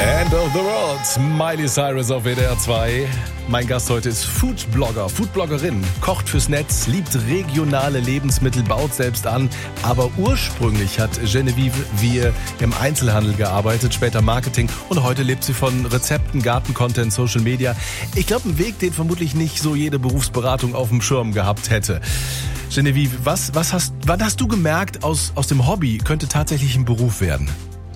End of the World, Miley Cyrus auf WDR 2. Mein Gast heute ist Foodblogger, Foodbloggerin, kocht fürs Netz, liebt regionale Lebensmittel, baut selbst an. Aber ursprünglich hat Genevieve Wier im Einzelhandel gearbeitet, später Marketing und heute lebt sie von Rezepten, Gartencontent, Social Media. Ich glaube, ein Weg, den vermutlich nicht so jede Berufsberatung auf dem Schirm gehabt hätte. Genevieve, wann hast du gemerkt, aus dem Hobby könnte tatsächlich ein Beruf werden?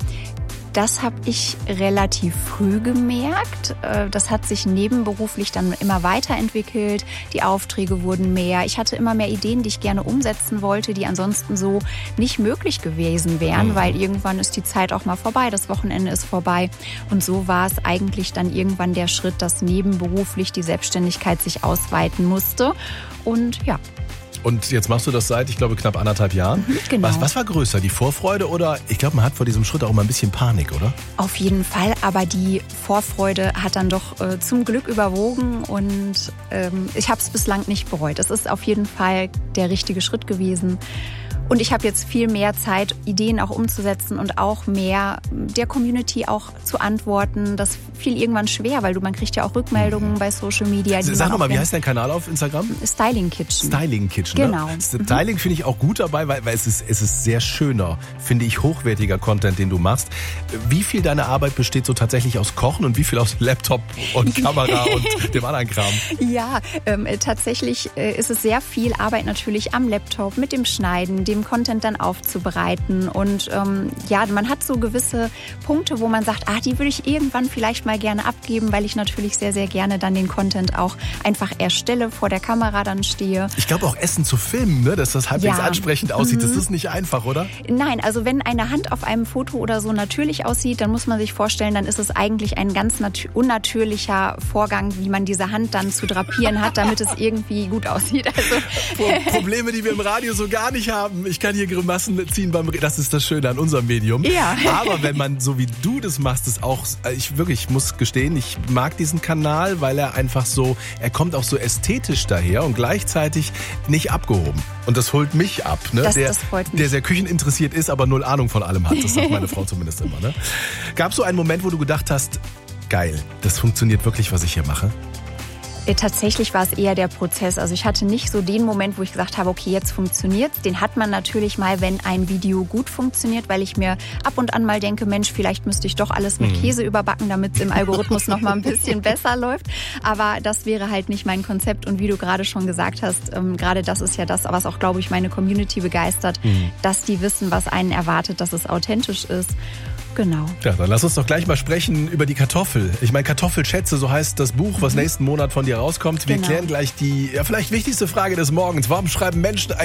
Das habe ich relativ früh gemerkt. Das hat sich nebenberuflich dann immer weiterentwickelt. Die Aufträge wurden mehr. Ich hatte immer mehr Ideen, die ich gerne umsetzen wollte, die ansonsten so nicht möglich gewesen wären, weil irgendwann ist die Zeit auch mal vorbei, das Wochenende ist vorbei. Und so war es eigentlich dann irgendwann der Schritt, dass nebenberuflich die Selbstständigkeit sich ausweiten musste. Und ja. Und jetzt machst du das seit, ich glaube, knapp 1,5 Jahren. Genau. Was war größer, die Vorfreude oder, ich glaube, man hat vor diesem Schritt auch mal ein bisschen Panik, oder? Auf jeden Fall, aber die Vorfreude hat dann doch zum Glück überwogen und ich habe es bislang nicht bereut. Es ist auf jeden Fall der richtige Schritt gewesen. Und ich habe jetzt viel mehr Zeit, Ideen auch umzusetzen und auch mehr der Community auch zu antworten. Das fiel irgendwann schwer, weil man kriegt ja auch Rückmeldungen bei Social Media. Sag nochmal, wie heißt dein Kanal auf Instagram? Styling Kitchen. Styling Kitchen, genau. Ne? Styling finde ich auch gut dabei, weil es ist sehr schöner, finde ich, hochwertiger Content, den du machst. Wie viel deiner Arbeit besteht so tatsächlich aus Kochen und wie viel aus Laptop und Kamera und dem anderen Kram? Ja, tatsächlich ist es sehr viel Arbeit natürlich am Laptop mit dem Schneiden, dem Content dann aufzubereiten und man hat so gewisse Punkte, wo man sagt, die würde ich irgendwann vielleicht mal gerne abgeben, weil ich natürlich sehr, sehr gerne dann den Content auch einfach erstelle, vor der Kamera dann stehe. Ich glaube auch Essen zu filmen, ne, dass das halbwegs ansprechend aussieht, das ist nicht einfach, oder? Nein, also wenn eine Hand auf einem Foto oder so natürlich aussieht, dann muss man sich vorstellen, dann ist es eigentlich ein ganz unnatürlicher Vorgang, wie man diese Hand dann zu drapieren hat, damit es irgendwie gut aussieht. Also Probleme, die wir im Radio so gar nicht haben. Ich kann hier Grimassen ziehen das ist das Schöne an unserem Medium. Ja. Aber wenn man so wie du das machst, ist auch, ich muss gestehen, ich mag diesen Kanal, weil er kommt auch so ästhetisch daher und gleichzeitig nicht abgehoben. Und das holt mich ab, ne? Das freut mich. Der sehr kücheninteressiert ist, aber null Ahnung von allem hat. Das sagt meine Frau zumindest immer, ne? Gab es so einen Moment, wo du gedacht hast, geil, das funktioniert wirklich, was ich hier mache? Tatsächlich war es eher der Prozess. Also ich hatte nicht so den Moment, wo ich gesagt habe, okay, jetzt funktioniert's. Den hat man natürlich mal, wenn ein Video gut funktioniert, weil ich mir ab und an mal denke, Mensch, vielleicht müsste ich doch alles mit Käse überbacken, damit es im Algorithmus noch mal ein bisschen besser läuft. Aber das wäre halt nicht mein Konzept. Und wie du gerade schon gesagt hast, gerade das ist ja das, was auch, glaube ich, meine Community begeistert, dass die wissen, was einen erwartet, dass es authentisch ist. Genau. Ja, dann lass uns doch gleich mal sprechen über die Kartoffel. Ich meine, Kartoffelschätze, so heißt das Buch, was nächsten Monat von dir rauskommt. Wir klären gleich die vielleicht wichtigste Frage des Morgens. Warum schreiben Menschen